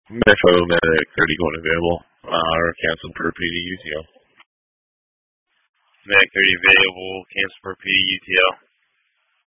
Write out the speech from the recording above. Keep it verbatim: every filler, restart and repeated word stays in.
Metro Medic thirty going available. Uh, or canceled per P D U T L. Medic thirty available, cancel per P D U T L.